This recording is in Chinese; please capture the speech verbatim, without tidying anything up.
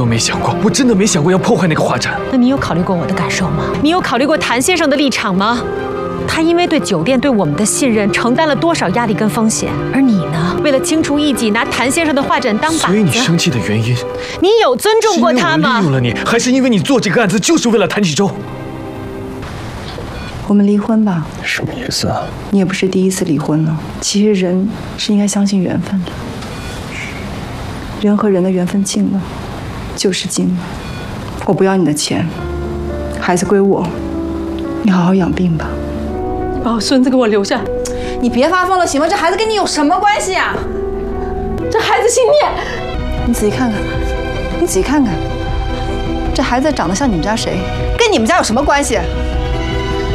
都没想过，我真的没想过要破坏那个画展。 那你有考虑过我的感受吗？你有考虑过谭先生的立场吗？他因为对酒店对我们的信任，承担了多少压力跟风险？而你呢？为了清除异己，拿谭先生的画展当靶子。 所以你生气的原因， 你有尊重过他吗？ 是因为我利用了你，还是因为你做这个案子就是为了谭启洲？ 我们离婚吧。 什么意思啊？ 你也不是第一次离婚了。其实人是应该相信缘分的，人和人的缘分尽了，就是尽了。我不要你的钱，孩子归我，你好好养病吧。 把我孙子给我留下！ 你别发疯了行吗？这孩子跟你有什么关系啊？ 这孩子姓聂， 你仔细看看，你仔细看看，这孩子长得像你们家谁？跟你们家有什么关系？